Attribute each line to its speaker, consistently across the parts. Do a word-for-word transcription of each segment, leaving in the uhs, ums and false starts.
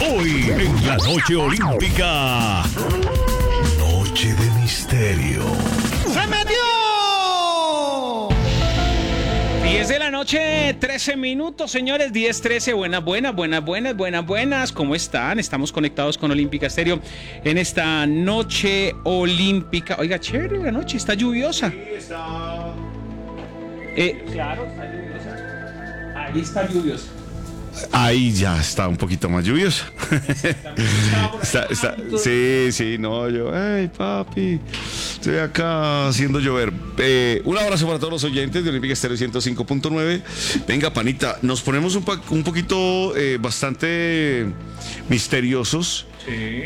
Speaker 1: Hoy en la noche olímpica. Noche de misterio.
Speaker 2: ¡Se metió! diez de la noche, trece minutos, señores, diez trece. Buenas, buenas, buenas, buenas, buenas, buenas. ¿Cómo están? Estamos conectados con Olímpica Estéreo en esta noche olímpica. Oiga, chévere la noche, está lluviosa.
Speaker 3: Sí, está...
Speaker 2: Eh, claro, está lluviosa. Ahí está lluviosa.
Speaker 3: Ahí ya está un poquito más lluvioso. está, está, sí, sí, no, yo, hey papi, estoy acá haciendo llover. Eh, un abrazo para todos los oyentes de Olímpica Estéreo ciento cinco punto nueve. Venga, panita, nos ponemos un, pa- un poquito eh, bastante misteriosos,
Speaker 2: Sí.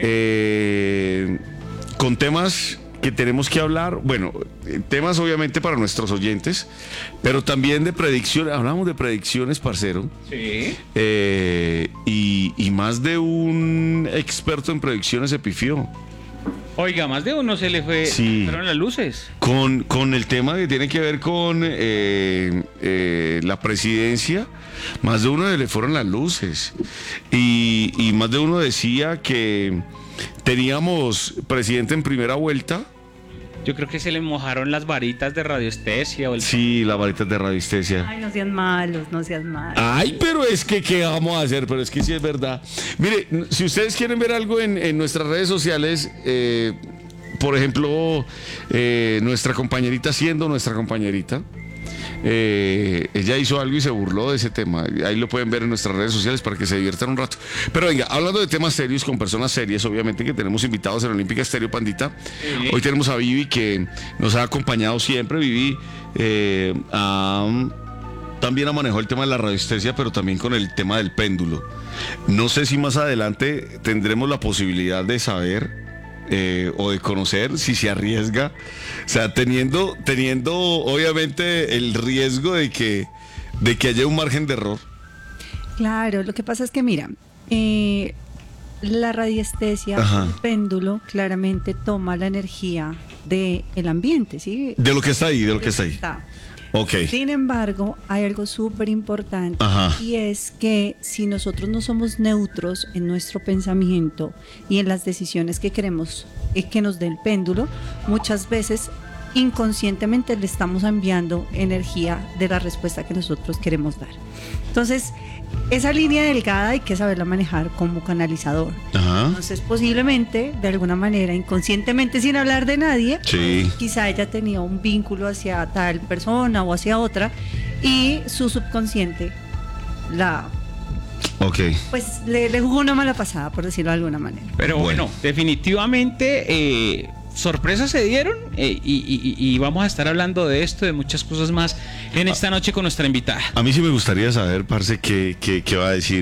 Speaker 3: eh, con temas que tenemos que hablar, bueno, temas obviamente para nuestros oyentes, pero también de predicciones. Hablamos de predicciones, parcero.
Speaker 2: Sí.
Speaker 3: Eh, y, y más de un experto en predicciones se pifió
Speaker 2: Oiga, más de uno se le fue.
Speaker 3: Sí.
Speaker 2: Fueron las luces.
Speaker 3: con, con el tema que tiene que ver con eh, eh, la presidencia. Más de uno se le fueron las luces y, y más de uno decía que teníamos presidente en primera vuelta.
Speaker 2: Yo creo que se le mojaron las varitas de radiestesia o el...
Speaker 3: Sí, las varitas de radiestesia.
Speaker 4: Ay, no sean malos, no sean malos.
Speaker 3: Ay, pero es que, ¿qué vamos a hacer? Pero es que sí es verdad. Mire, si ustedes quieren ver algo en, en nuestras redes sociales, eh, por ejemplo, eh, nuestra compañerita, siendo nuestra compañerita, eh, ella hizo algo y se burló de ese tema. Ahí lo pueden ver en nuestras redes sociales para que se diviertan un rato. Pero venga, hablando de temas serios con personas serias, obviamente que tenemos invitados en Olímpica Estéreo, Pandita.
Speaker 2: Sí.
Speaker 3: Hoy tenemos a Vivi, que nos ha acompañado siempre. Vivi eh, ha... también ha manejado el tema de la radiestesia, pero también con el tema del péndulo. No sé si más adelante tendremos la posibilidad de saber eh, o de conocer si se arriesga, o sea, teniendo, teniendo obviamente el riesgo de que, de que haya un margen de error.
Speaker 4: Claro, lo que pasa es que mira, eh, la radiestesia,
Speaker 3: Ajá.
Speaker 4: el péndulo, claramente toma la energía del ambiente, ¿sí?
Speaker 3: De lo que está ahí, de lo que está ahí.
Speaker 4: Está.
Speaker 3: Ok.
Speaker 4: Sin embargo, hay algo súper importante
Speaker 3: Ajá.
Speaker 4: y es que si nosotros no somos neutros en nuestro pensamiento y en las decisiones que queremos eh, que nos dé el péndulo, muchas veces inconscientemente le estamos enviando energía de la respuesta que nosotros queremos dar. Entonces, esa línea delgada hay que saberla manejar como canalizador.
Speaker 3: Ajá.
Speaker 4: Entonces, posiblemente, de alguna manera, inconscientemente, sin hablar de nadie,
Speaker 3: Sí.
Speaker 4: quizá ella tenía un vínculo hacia tal persona o hacia otra y su subconsciente la,
Speaker 3: Ok.
Speaker 4: pues, le, le jugó una mala pasada, por decirlo de alguna manera.
Speaker 2: Pero bueno,
Speaker 3: Bueno.
Speaker 2: definitivamente eh, sorpresas se dieron eh, y, y- y vamos a estar hablando de esto, de muchas cosas más en esta noche con nuestra invitada.
Speaker 3: A mí sí me gustaría saber, parce, qué, qué, qué va a decir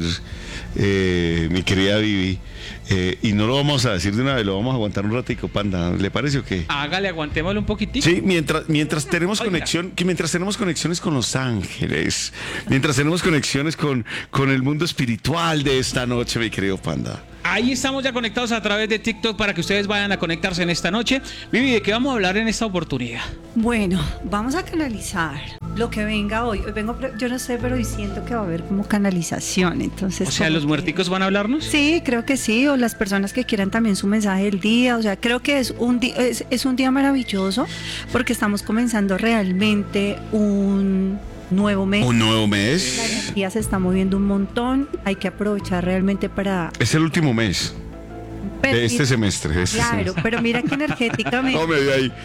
Speaker 3: eh, mi querida Vivi. Eh, y no lo vamos a decir de una vez, lo vamos a aguantar un ratico, Panda. ¿Le parece o qué?
Speaker 2: Hágale, aguantémosle un poquitito.
Speaker 3: Sí, mientras, mientras tenemos
Speaker 2: Oiga.
Speaker 3: conexión, que mientras tenemos conexiones con los ángeles, mientras tenemos conexiones con, con el mundo espiritual de esta noche, mi querido Panda.
Speaker 2: Ahí estamos ya conectados a través de TikTok para que ustedes vayan a conectarse en esta noche. Vivi, ¿de qué vamos a hablar en esta oportunidad?
Speaker 4: Bueno, vamos a canalizar lo que venga hoy. Hoy vengo, pre- yo no sé, pero hoy siento que va a haber como canalización. Entonces,
Speaker 2: O sea,
Speaker 4: como
Speaker 2: ¿los
Speaker 4: que-
Speaker 2: muerticos van a hablarnos?
Speaker 4: Sí, creo que sí, o las personas que quieran también su mensaje del día, o sea, creo que es un día, es, es un día maravilloso porque estamos comenzando realmente un nuevo mes.
Speaker 3: Un nuevo
Speaker 4: La
Speaker 3: mes.
Speaker 4: energía se está moviendo un montón, hay que aprovechar realmente para...
Speaker 3: Es el último mes
Speaker 4: pero
Speaker 3: de este
Speaker 4: mira-
Speaker 3: semestre. de este
Speaker 4: Claro,
Speaker 3: semestre.
Speaker 4: pero mira que energéticamente...
Speaker 3: No me dio ahí.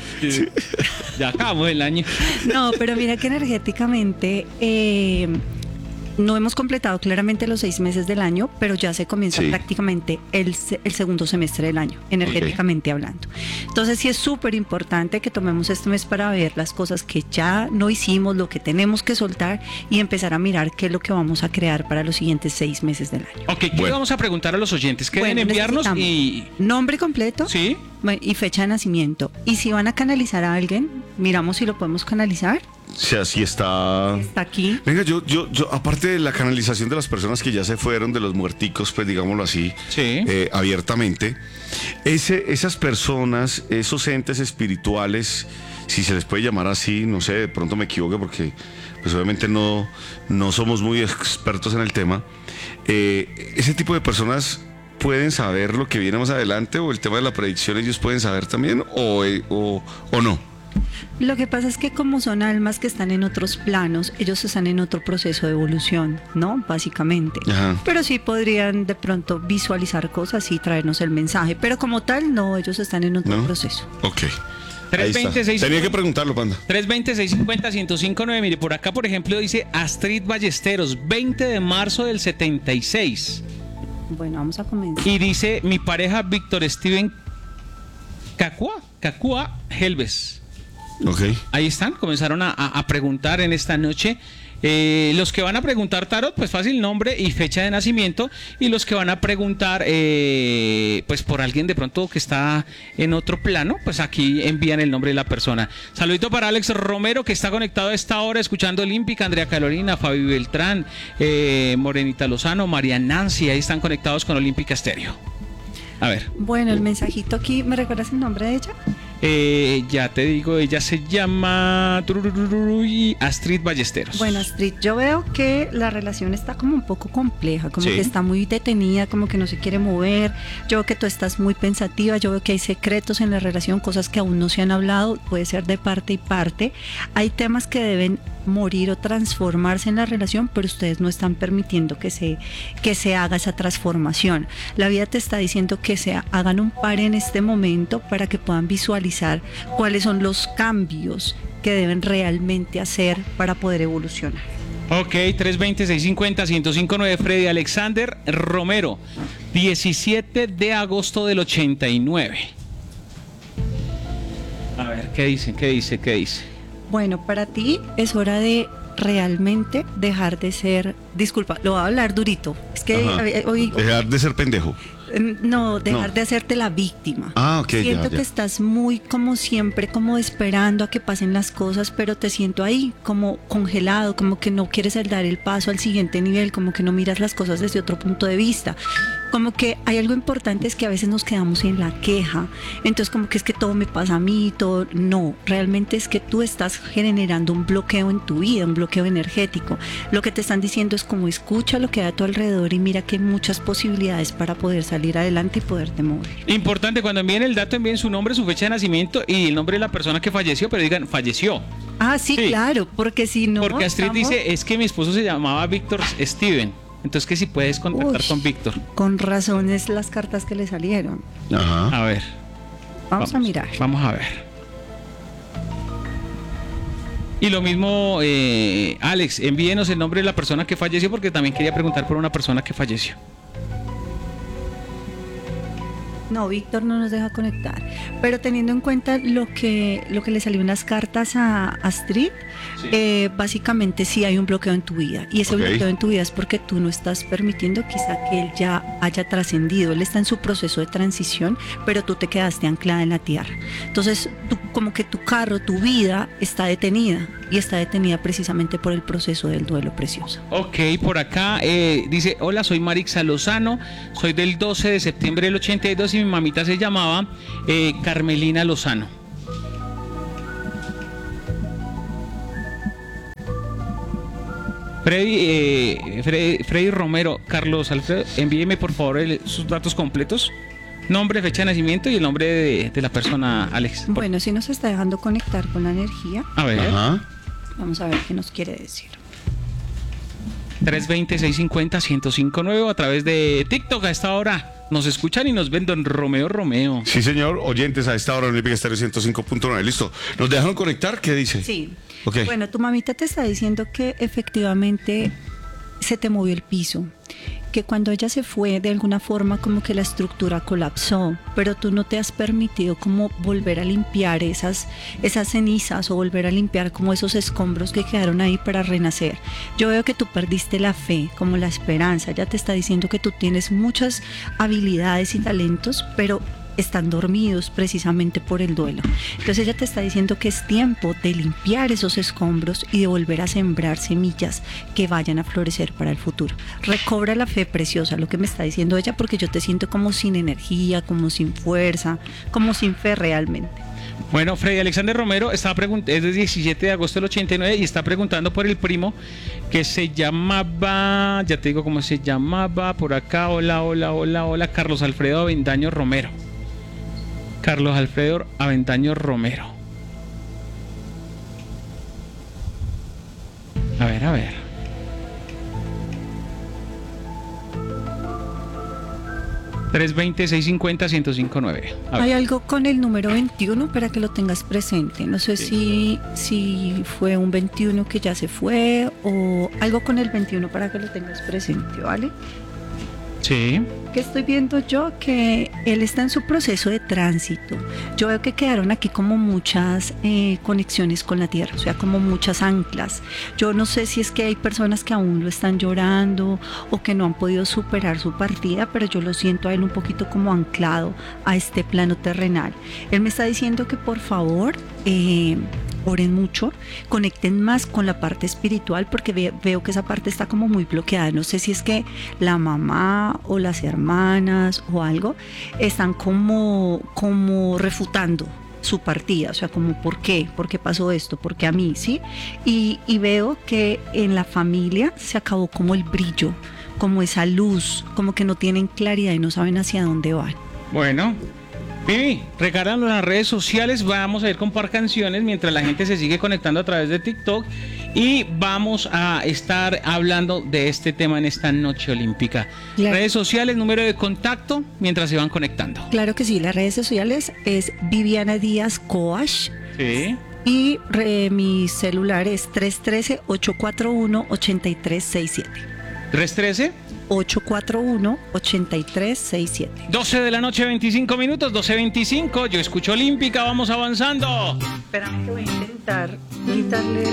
Speaker 2: Ya acabamos el año.
Speaker 4: No, pero mira que energéticamente eh, no hemos completado claramente los seis meses del año, pero ya se comienza
Speaker 3: Sí.
Speaker 4: prácticamente el, se- el segundo semestre del año, energéticamente hablando. Entonces sí es súper importante que tomemos este mes para ver las cosas que ya no hicimos, lo que tenemos que soltar y empezar a mirar qué es lo que vamos a crear para los siguientes seis meses del año.
Speaker 2: Ok, ¿qué le
Speaker 3: Bueno.
Speaker 2: vamos a preguntar a los oyentes? ¿Qué deben
Speaker 4: Bueno,
Speaker 2: enviarnos? Y...
Speaker 4: necesitamos nombre completo.
Speaker 2: ¿Sí?
Speaker 4: Bueno, y fecha de nacimiento. Y si van a canalizar a alguien, miramos si lo podemos canalizar.
Speaker 3: O sea, sí está.
Speaker 4: Está aquí.
Speaker 3: Venga, yo, yo, yo, aparte de la canalización de las personas que ya se fueron, de los muerticos, pues digámoslo así,
Speaker 2: Sí.
Speaker 3: eh, abiertamente, ese, esas personas, esos entes espirituales, si se les puede llamar así, no sé, de pronto me equivoque porque pues obviamente no, no somos muy expertos en el tema, eh, ese tipo de personas pueden saber lo que viene más adelante, o el tema de la predicción ellos pueden saber también, o, eh, o, o no?
Speaker 4: Lo que pasa es que como son almas que están en otros planos, ellos están en otro proceso de evolución, ¿no? Básicamente.
Speaker 3: Ajá.
Speaker 4: Pero sí podrían de pronto visualizar cosas y traernos el mensaje. Pero como tal, no, ellos están en otro
Speaker 3: ¿No?
Speaker 4: proceso.
Speaker 3: Ok.
Speaker 2: tres veinte, seis-
Speaker 3: Tenía que preguntarlo, Panda.
Speaker 2: tres veinte, seiscientos cincuenta, ciento cinco nueve. Mire, por acá, por ejemplo, dice Astrid Ballesteros, veinte de marzo del setenta y seis.
Speaker 4: Bueno, vamos a comenzar.
Speaker 2: Y dice mi pareja Víctor Steven Cacua, Cacua Helves.
Speaker 3: Ok.
Speaker 2: Ahí están, comenzaron a, a- a preguntar en esta noche. Eh, los que van a preguntar tarot, pues fácil, nombre y fecha de nacimiento. Y los que van a preguntar, eh, pues por alguien de pronto que está en otro plano, pues aquí envían el nombre de la persona. Saludito para Alex Romero, que está conectado a esta hora escuchando Olímpica, Andrea Carolina, Fabi Beltrán, eh, Morenita Lozano, María Nancy, ahí están conectados con Olímpica Estéreo. A ver.
Speaker 4: Bueno, el mensajito aquí, ¿me recuerdas el nombre de ella?
Speaker 2: Eh, ya te digo, ella se llama tururururu, Astrid Ballesteros.
Speaker 4: Bueno, Astrid, yo veo que la relación está como un poco compleja, como
Speaker 2: Sí.
Speaker 4: que está muy detenida, como que no se quiere mover. Yo veo que tú estás muy pensativa, yo veo que hay secretos en la relación, cosas que aún no se han hablado, puede ser de parte y parte. Hay temas que deben morir o transformarse en la relación, pero ustedes no están permitiendo que se, que se haga esa transformación. La vida te está diciendo que se hagan un par en este momento para que puedan visualizar cuáles son los cambios que deben realmente hacer para poder evolucionar.
Speaker 2: Ok, tres veinte, seiscientos cincuenta, ciento cinco nueve. Freddy Alexander Romero, diecisiete de agosto del ochenta y nueve. A ver, ¿qué dice? ¿Qué dice? ¿Qué dice?
Speaker 4: Bueno, para ti es hora de realmente dejar de ser, disculpa, lo voy a hablar durito, es que
Speaker 3: Ajá.
Speaker 4: eh, hoy,
Speaker 3: Dejar de ser pendejo.
Speaker 4: no, dejar
Speaker 3: No.
Speaker 4: de hacerte la víctima.
Speaker 3: Ah, ok,
Speaker 4: Siento
Speaker 3: ya,
Speaker 4: que
Speaker 3: ya.
Speaker 4: estás muy como siempre, como esperando a que pasen las cosas, pero te siento ahí como congelado, como que no quieres dar el paso al siguiente nivel, como que no miras las cosas desde otro punto de vista. Como que hay algo importante, es que a veces nos quedamos en la queja, entonces como que es que todo me pasa a mí, todo, no, realmente es que tú estás generando un bloqueo en tu vida, un bloqueo energético. Lo que te están diciendo es como escucha lo que hay a tu alrededor y mira que hay muchas posibilidades para poder salir adelante y poderte mover.
Speaker 2: Importante, cuando envíen el dato, envíen su nombre, su fecha de nacimiento y el nombre de la persona que falleció, pero digan falleció.
Speaker 4: Ah, sí,
Speaker 2: Sí.
Speaker 4: claro, porque si no...
Speaker 2: Porque Astrid
Speaker 4: estamos-
Speaker 2: dice, es que mi esposo se llamaba Víctor Steven. Entonces, que si puedes contactar
Speaker 4: Uy.
Speaker 2: con Víctor.
Speaker 4: Con razones las cartas que le salieron.
Speaker 3: Ajá.
Speaker 2: A ver.
Speaker 4: Vamos, a mirar.
Speaker 2: Vamos a ver. Y lo mismo, eh, Alex, envíenos el nombre de la persona que falleció, porque también quería preguntar por una persona que falleció.
Speaker 4: No, Víctor no nos deja conectar. Pero teniendo en cuenta lo que, lo que le salió en las cartas a Astrid,
Speaker 2: Sí.
Speaker 4: eh, básicamente sí hay un bloqueo en tu vida. Y ese
Speaker 3: Ok.
Speaker 4: bloqueo en tu vida es porque tú no estás permitiendo quizá que él ya haya trascendido. Él está en su proceso de transición, pero tú te quedaste anclada en la tierra. Entonces, tú, como que tu carro, tu vida está detenida. Y está detenida precisamente por el proceso del duelo, preciosa.
Speaker 2: Ok, por acá eh, dice, hola, soy Marixa Lozano, soy del doce de septiembre del ochenta y dos y mi mamita se llamaba eh, Carmelina Lozano. Freddy, eh, Freddy, Freddy Romero, Carlos Alfredo, envíeme por favor el- sus datos completos, nombre, fecha de nacimiento y el nombre de, de la persona, Alex. Por-
Speaker 4: Bueno, si nos está dejando conectar con la energía,
Speaker 2: a ver.
Speaker 3: Ajá.
Speaker 4: vamos a ver qué nos quiere decir.
Speaker 2: tres veinte, seiscientos cincuenta, ciento cinco nueve a través de TikTok a esta hora. Nos escuchan y nos ven Don Romeo Romeo.
Speaker 3: Sí, señor. Oyentes a esta hora en Olímpica Estéreo ciento cinco punto nueve. Listo. ¿Nos dejaron conectar? ¿Qué dice?
Speaker 4: Sí.
Speaker 3: Ok.
Speaker 4: Bueno, tu mamita te está diciendo que efectivamente se te movió el piso, que cuando ella se fue de alguna forma como que la estructura colapsó, pero tú no te has permitido como volver a limpiar esas, esas cenizas o volver a limpiar como esos escombros que quedaron ahí para renacer. Yo veo que tú perdiste la fe, como la esperanza. Ella te está diciendo que tú tienes muchas habilidades y talentos, pero están dormidos precisamente por el duelo. Entonces ella te está diciendo que es tiempo de limpiar esos escombros y de volver a sembrar semillas que vayan a florecer para el futuro. Recobra la fe, preciosa, lo que me está diciendo ella, porque yo te siento como sin energía, como sin fuerza, como sin fe realmente.
Speaker 2: Bueno, Freddy Alexander Romero estaba preguntando, es del diecisiete de agosto del ochenta y nueve y está preguntando por el primo que se llamaba, ya te digo cómo se llamaba, por acá, hola, hola, hola, hola, Carlos Alfredo Avendaño Romero. Carlos Alfredo Avendaño Romero. A ver, a ver. tres veinte, seiscientos cincuenta, ciento cinco nueve.
Speaker 4: Hay algo con el número veintiuno para que lo tengas presente. No sé
Speaker 2: Sí.
Speaker 4: si, si fue un veintiuno que ya se fue o algo con el veintiuno para que lo tengas presente, ¿vale?
Speaker 2: Sí.
Speaker 4: Que estoy viendo yo que él está en su proceso de tránsito. Yo veo que quedaron aquí como muchas eh, conexiones con la tierra, o sea, como muchas anclas. Yo no sé si es que hay personas que aún lo están llorando o que no han podido superar su partida, pero yo lo siento a él un poquito como anclado a este plano terrenal. Él me está diciendo que por favor eh, oren mucho, conecten más con la parte espiritual, porque ve, veo que esa parte está como muy bloqueada. No sé si es que la mamá o las hermanas o algo están como, como refutando su partida, o sea, como ¿por qué? ¿Por qué pasó esto? ¿Por qué a mí? ¿Sí? Y, y veo que en la familia se acabó como el brillo, como esa luz, como que no tienen claridad y no saben hacia dónde van.
Speaker 2: Bueno, Vivi, regálanos las redes sociales, vamos a ir con par canciones mientras la gente se sigue conectando a través de TikTok y vamos a estar hablando de este tema en esta noche olímpica.
Speaker 4: Claro.
Speaker 2: Redes sociales, número de contacto mientras se van conectando.
Speaker 4: Claro que sí, las redes sociales es Viviana Díaz Coach.
Speaker 2: Sí.
Speaker 4: Y re, mi celular es tres uno tres, ocho cuatro uno, ocho tres seis siete.
Speaker 2: tres trece.
Speaker 4: ocho cuatro uno, ocho tres seis siete.
Speaker 2: doce de la noche, veinticinco minutos, doce veinticinco. Yo escucho Olímpica, vamos avanzando.
Speaker 4: Espérame que voy a intentar quitarle